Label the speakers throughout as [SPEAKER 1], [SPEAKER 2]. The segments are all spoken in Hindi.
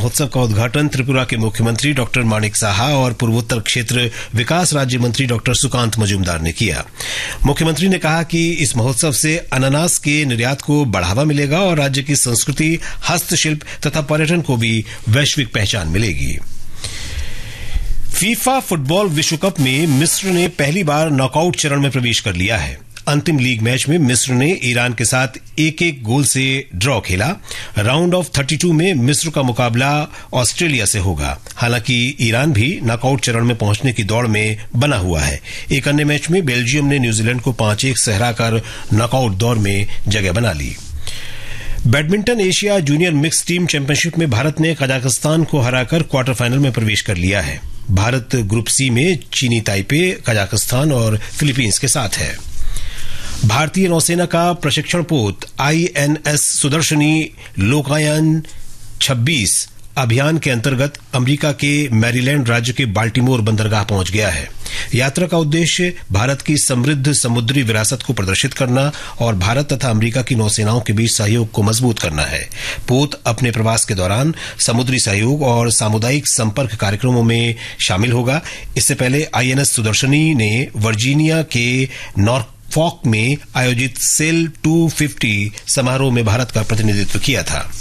[SPEAKER 1] महोत्सव का उद्घाटन त्रिपुरा के मुख्यमंत्री डॉक्टर माणिक साहा और पूर्वोत्तर क्षेत्र विकास राज्य मंत्री डॉक्टर सुकांत मजूमदार ने किया। मुख्यमंत्री ने कहा कि इस महोत्सव से अनानास के निर्यात को बढ़ावा मिलेगा और राज्य की संस्कृति, हस्तशिल्प तथा पर्यटन को भी वैश्विक पहचान मिलेगी। फीफा फुटबॉल विश्व कप में मिस्र ने पहली बार नॉकआउट चरण में प्रवेश कर लिया है। अंतिम लीग मैच में मिस्र ने ईरान के साथ 1-1 गोल से ड्रॉ खेला। राउंड ऑफ 32 में मिस्र का मुकाबला ऑस्ट्रेलिया से होगा। हालांकि ईरान भी नॉकआउट चरण में पहुंचने की दौड़ में बना हुआ है। एक अन्य मैच में बेल्जियम ने न्यूजीलैंड को 5-1 से हराकर नॉकआउट दौर में जगह बना ली। Badminton Asia junior mix team championship में भारत ने कजाकिस्तान को हराकर क्वार्टर फाइनल में प्रवेश कर लिया है। भारत ग्रुप सी में चीनी ताइपे, कजाकिस्तान और फिलीपींस के साथ है। भारतीय नौसेना का प्रशिक्षण पोत INS सुदर्शनी लोकायन 26 अभियान के अंतर्गत अमेरिका के मैरीलैंड राज्य के बाल्टीमोर बंदरगाह पहुंच गया है। यात्रा का उद्देश्य भारत की समृद्ध समुद्री विरासत को प्रदर्शित करना और भारत तथा अमेरिका की नौसेनाओं के बीच सहयोग को मजबूत करना है। पोत अपने प्रवास के दौरान समुद्री सहयोग और सामुदायिक संपर्क कार्यक्रमों में शामिल होगा। इससे पहले INS सुदर्शनी ने वर्जीनिया के नॉरफॉक में आयोजित सेल 250 समारोह में भारत का प्रतिनिधित्व किया था।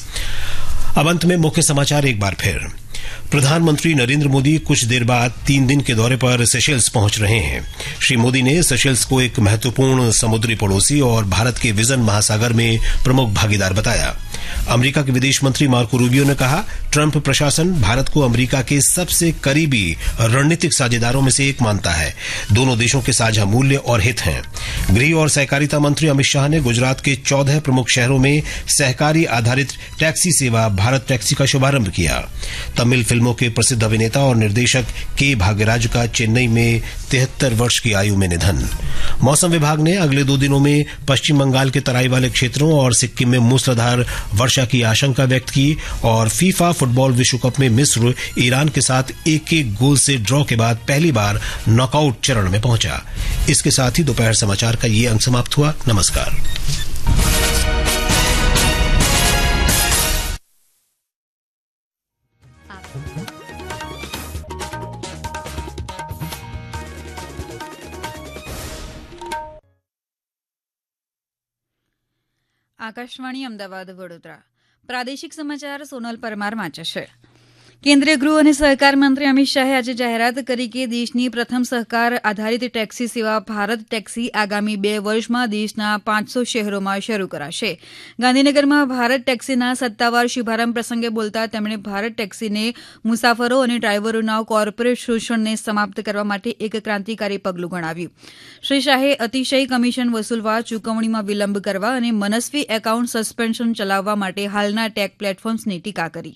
[SPEAKER 1] अब अंत में मुख्य समाचार एक बार फिर। प्रधानमंत्री नरेंद्र मोदी कुछ देर बाद 3 दिन के दौरे पर सेशेल्स पहुंच रहे हैं। श्री मोदी ने सेशेल्स को एक महत्वपूर्ण समुद्री पड़ोसी और भारत के विजन महासागर में प्रमुख भागीदार बताया। अमेरिका के विदेश मंत्री मार्को रूबियो ने कहा, ट्रंप प्रशासन भारत को अमेरिका के सबसे करीबी रणनीतिक साझेदारों में से एक मानता है। दोनों देशों के साझा मूल्य और हित हैं। गृह और सहकारिता मंत्री अमित शाह ने गुजरात के 14 प्रमुख शहरों में सहकारी आधारित टैक्सी सेवा भारत टैक्सी का शुभारंभ किया। तमिल फिल्मों के प्रसिद्ध अभिनेता और निर्देशक के भाग्यराज का चेन्नई में 73 वर्ष की आयु में निधन। मौसम विभाग ने अगले 2 दिनों में पश्चिम बंगाल के तराई वाले क्षेत्रों और सिक्किम में मूसलाधार वर्षा की आशंका व्यक्त की और फीफा फुटबॉल विश्व कप में मिस्र ईरान के साथ 1-1 गोल से ड्रॉ के बाद पहली बार नॉकआउट चरण में पहुंचा। इसके साथ ही दोपहर समाचार का ये अंक समाप्त हुआ। नमस्कार।
[SPEAKER 2] આકાશવાણી અમદાવાદ વડોદરા પ્રાદેશિક સમાચાર સોનલ પરમાર વાંચે છે। કેન્દ્રીય ગૃહ અને સહકાર મંત્રી અમિત શાહે આજે જાહેરાત કરી કે દેશની પ્રથમ સહકાર આધારિત ટેક્સી સેવા ભારત ટેક્સી આગામી 2 વર્ષમાં દેશના 500 શહેરોમાં શરૂ કરાશે। ગાંધીનગરમાં ભારત ટેક્સીના સત્તાવાર શુભારંભ પ્રસંગે બોલતા તેમણે ભારત ટેક્સીને મુસાફરો અને ડ્રાઈવરોના કોર્પોરેટ શોષણને સમાપ્ત કરવા માટે એક ક્રાંતિકારી પગલું ગણાવ્યું। શ્રી શાહે અતિશય કમિશન વસૂલવા, ચૂકવણીમાં વિલંબ કરવા અને મનસ્વી એકાઉન્ટ સસ્પેન્શન ચલાવવા માટે હાલના ટેક પ્લેટફોર્મ્સની ટીકા કરી।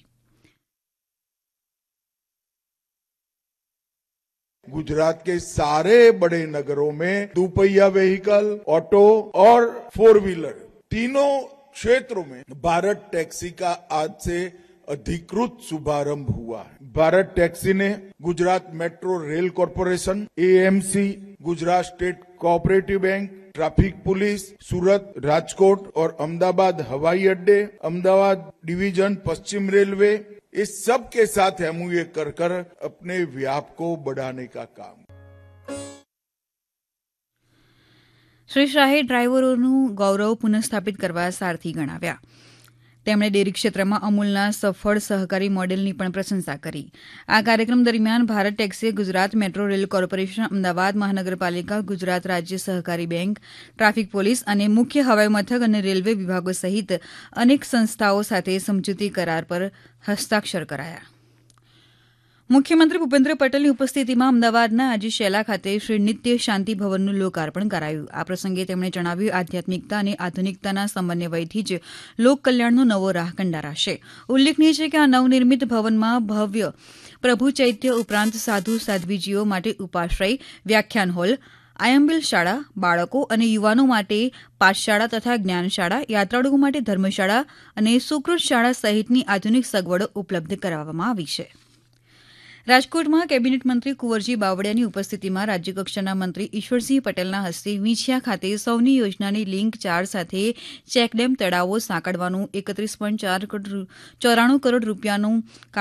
[SPEAKER 3] गुजरात के सारे बड़े नगरों में दुपहिया व्हीकल, ऑटो और 4 व्हीलर तीनों क्षेत्रों में भारत टैक्सी का आज से अधिकृत शुभारंभ हुआ है। भारत टैक्सी ने Gujarat metro rail corporation, AMC, Gujarat state cooperative bank, traffic police, सूरत, राजकोट और अहमदाबाद हवाई अड्डे, अहमदाबाद डिवीजन, पश्चिम रेलवे, इस सब के साथ MOU कर अपने व्याप को बढ़ाने का काम।
[SPEAKER 2] શ્રી શાહે ડ્રાઈવરોનું ગૌરવ પુનઃસ્થાપિત કરવા સારથી ગણાવ્યા। તેમણે ડેરી ક્ષેત્રમાં અમૂલના સફળ સહકારી મોડેલની પણ પ્રશંસા કરી। આ કાર્યક્રમ દરમિયાન Bharat ટેક્સીએ Gujarat metro rail corporation, Ahmedabad મહાનગરપાલિકા, ગુજરાત રાજ્ય સહકારી બેંક, ટ્રાફિક પોલીસ અને મુખ્ય હવાઈ મથક અને રેલવે વિભાગો સહિત અનેક સંસ્થાઓ સાથે સમજૂતી કરાર પર હસ્તાક્ષર કરાયા। મુખ્યમંત્રી ભૂપેન્દ્ર પટેલની ઉપસ્થિતિમાં અમદાવાદના આજે શેલા ખાતે શ્રી નિત્ય શાંતિ ભવનનું લોકાર્પણ કરાયું। આ પ્રસંગે તેમણે જણાવ્યું, આધ્યાત્મિકતા અને આધુનિકતાના સમન્વયથી જ લોકકલ્યાણનો નવો રાહ કંડારાશે। ઉલ્લેખનીય છે કે આ નવનિર્મિત ભવનમાં ભવ્ય પ્રભુ ચૈત્ય ઉપરાંત સાધુ સાધ્વીજીઓ માટે ઉપાશ્રય, વ્યાખ્યાન હોલ, આયંબિલ શાળા, બાળકો અને યુવાનો માટે પાઠશાળા તથા જ્ઞાનશાળા, યાત્રાળુઓ માટે ધર્મશાળા અને સુકૃત શાળા સહિતની આધુનિક સગવડો ઉપલબ્ધ કરાવવામાં આવી છે। રાજકોટમાં કેબિનેટ મંત્રી કુંવરજી બાવળિયાની ઉપસ્થિતિમાં રાજ્યકક્ષાના મંત્રી ઈશ્વરસિંહ પટેલના હસ્તે વીંછિયા ખાતે સૌની યોજનાની લિંક 4 સાથે ચેકડેમ તળાવો સાંકળવાનું 31.94 કરોડ રૂપિયાનું